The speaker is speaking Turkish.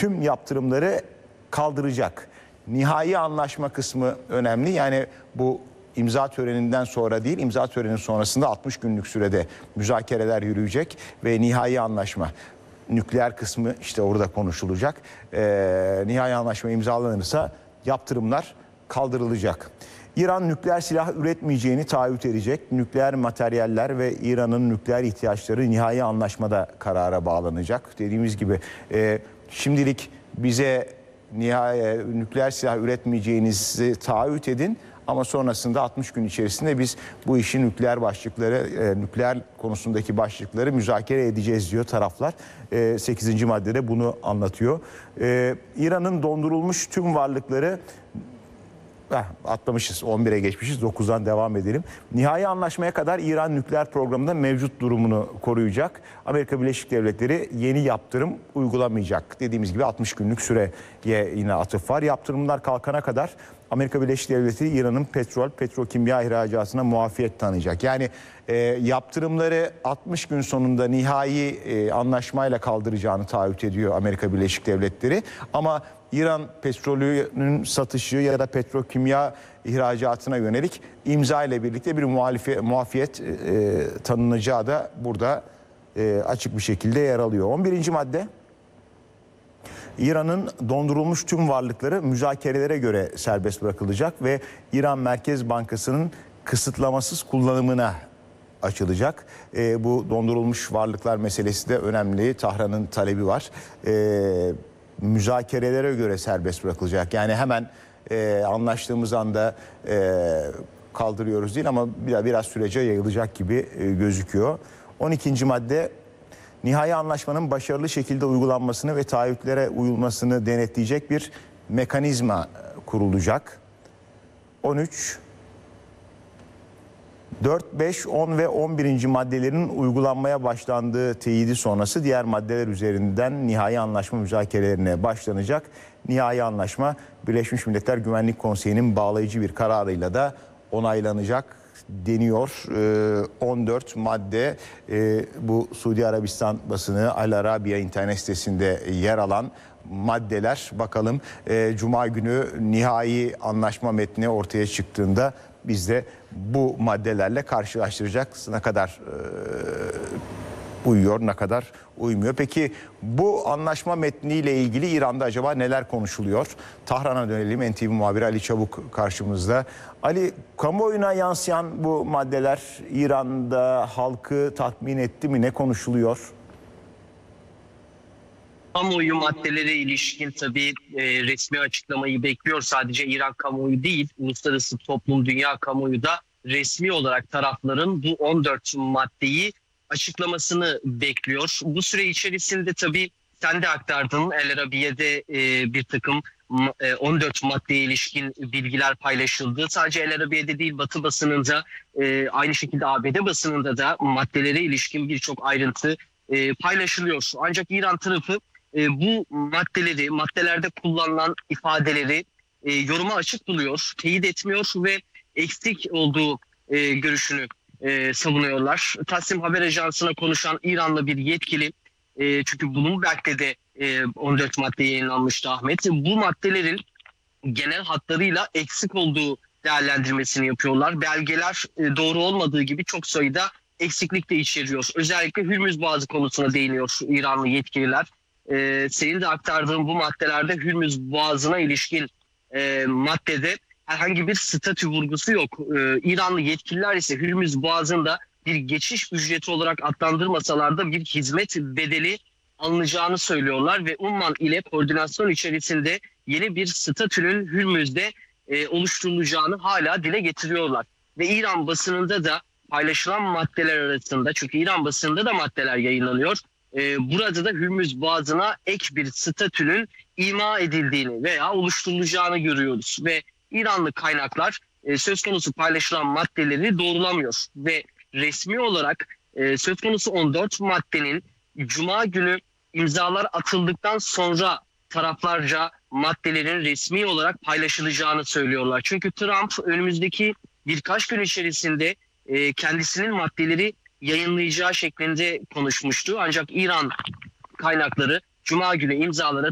tüm yaptırımları kaldıracak. Nihai anlaşma kısmı önemli. Yani bu imza töreninden sonra değil, imza töreni sonrasında 60 günlük sürede müzakereler yürüyecek ve nihai anlaşma, nükleer kısmı işte orada konuşulacak. Nihai anlaşma imzalanırsa yaptırımlar kaldırılacak. İran nükleer silah üretmeyeceğini taahhüt edecek. Nükleer materyaller ve İran'ın nükleer ihtiyaçları nihai anlaşmada karara bağlanacak. Dediğimiz gibi şimdilik bize nükleer silah üretmeyeceğinizi taahhüt edin. Ama sonrasında 60 gün içerisinde biz bu işin nükleer başlıkları, nükleer konusundaki başlıkları müzakere edeceğiz diyor taraflar. 8. maddede bunu anlatıyor. İran'ın dondurulmuş tüm varlıkları, atlamışız, 11'e geçmişiz, 9'dan devam edelim. Nihai anlaşmaya kadar İran nükleer programında mevcut durumunu koruyacak. Amerika Birleşik Devletleri yeni yaptırım uygulamayacak. Dediğimiz gibi 60 günlük süreye yine atıf var. Yaptırımlar kalkana kadar Amerika Birleşik Devletleri İran'ın petrokimya ihracatına muafiyet tanıyacak. Yani yaptırımları 60 gün sonunda nihai anlaşmayla kaldıracağını taahhüt ediyor Amerika Birleşik Devletleri. Ama İran petrolünün satışı ya da petrokimya ihracatına yönelik imza ile birlikte bir muafiyet tanınacağı da burada açık bir şekilde yer alıyor. 11. madde, İran'ın dondurulmuş tüm varlıkları müzakerelere göre serbest bırakılacak ve İran Merkez Bankası'nın kısıtlamasız kullanımına açılacak. Bu dondurulmuş varlıklar meselesi de önemli. Tahran'ın talebi var. Müzakerelere göre serbest bırakılacak. Yani hemen anlaştığımız anda kaldırıyoruz değil ama biraz sürece yayılacak gibi gözüküyor. 12. madde, nihai anlaşmanın başarılı şekilde uygulanmasını ve taahhütlere uyulmasını denetleyecek bir mekanizma kurulacak. 13, 4, 5, 10 ve 11. maddelerin uygulanmaya başlandığı teyidi sonrası diğer maddeler üzerinden nihai anlaşma müzakerelerine başlanacak. Nihai anlaşma Birleşmiş Milletler Güvenlik Konseyi'nin bağlayıcı bir kararıyla da onaylanacak deniyor. 14 madde bu Suudi Arabistan basını Al Arabiya internet sitesinde yer alan maddeler. Bakalım Cuma günü nihai anlaşma metni ortaya çıktığında biz de bu maddelerle karşılaştıracağız. Ne kadar uyuyor, ne kadar uymuyor. Peki bu anlaşma metniyle ilgili İran'da acaba neler konuşuluyor? Tahran'a dönelim. NTV muhabiri Ali Çabuk karşımızda. Ali, kamuoyuna yansıyan bu maddeler İran'da halkı tatmin etti mi? Ne konuşuluyor? Kamuoyu maddelere ilişkin tabii resmi açıklamayı bekliyor. Sadece İran kamuoyu değil, uluslararası toplum, dünya kamuoyu da resmi olarak tarafların bu 14 maddeyi açıklamasını bekliyor. Bu süre içerisinde tabii sen de aktardın, El Arabiye'de bir takım 14 maddeye ilişkin bilgiler paylaşıldı. Sadece El Arabiye'de değil, Batı basınında, aynı şekilde ABD basınında da maddelere ilişkin birçok ayrıntı paylaşılıyor. Ancak İran tarafı bu maddelerde kullanılan ifadeleri yoruma açık buluyor, teyit etmiyor ve eksik olduğu görüşünü savunuyorlar. Tasnim Haber Ajansı'na konuşan İranlı bir yetkili, çünkü Bloomberg'de de 14 madde yayınlanmıştı Ahmet. Bu maddelerin genel hatlarıyla eksik olduğu değerlendirmesini yapıyorlar. Belgeler doğru olmadığı gibi çok sayıda eksiklik de içeriyor. Özellikle Hürmüz Boğazı konusuna değiniyor İranlı yetkililer. Senin de aktardığın bu maddelerde Hürmüz Boğazı'na ilişkin maddede herhangi bir statü vurgusu yok. İranlı yetkililer ise Hürmüz Boğazı'nda bir geçiş ücreti olarak adlandırmasalar da bir hizmet bedeli alınacağını söylüyorlar ve Umman ile koordinasyon içerisinde yeni bir statünün Hürmüz'de oluşturulacağını hala dile getiriyorlar. Ve İran basınında da paylaşılan maddeler arasında, çünkü İran basınında da maddeler yayınlanıyor, burada da Hürmüz Boğazı'na ek bir statünün ima edildiğini veya oluşturulacağını görüyoruz. Ve İranlı kaynaklar söz konusu paylaşılan maddeleri doğrulamıyor. Ve resmi olarak söz konusu 14 maddenin Cuma günü imzalar atıldıktan sonra taraflarca maddelerin resmi olarak paylaşılacağını söylüyorlar. Çünkü Trump önümüzdeki birkaç gün içerisinde kendisinin maddeleri yayınlayacağı şeklinde konuşmuştu. Ancak İran kaynakları Cuma günü imzalara